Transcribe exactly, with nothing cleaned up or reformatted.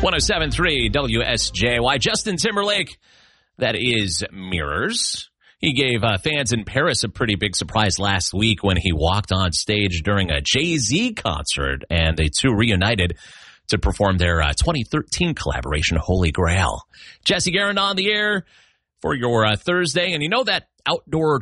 one oh seven point three W S J Y. Justin Timberlake, that is Mirrors. He gave uh, fans in Paris a pretty big surprise last week when he walked on stage during a Jay-Z concert, and the two reunited to perform their uh, twenty thirteen collaboration, Holy Grail. Jesse Guerin on the air for your uh, Thursday, and you know that outdoor